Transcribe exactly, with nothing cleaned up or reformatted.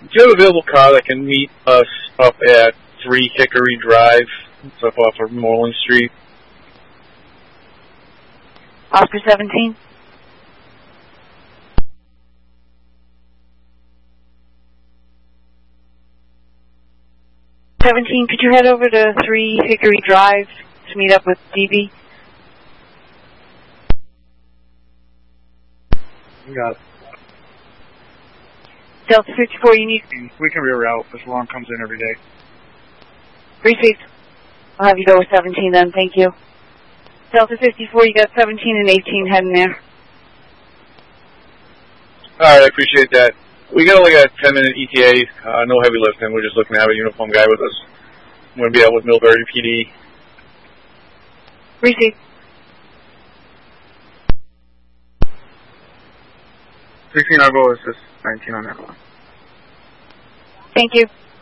do you have an available car that can meet us up at three Hickory Drive, it's up off of Moreland Street? Oscar seventeen? seventeen, could you head over to three Hickory Drive to meet up with D B? We got it. Delta fifty-four, you need... We can reroute. This alarm comes in every day. Received. I'll have you go with seventeen then, thank you. Delta fifty-four, you got seventeen and eighteen heading there. Alright, I appreciate that. We got only got a ten minute E T A, uh, no heavy lifting, we're just looking to have a uniform guy with us. I'm going to be out with Millbury P D. Received. sixteen, I'll go assist nineteen on that one. Thank you.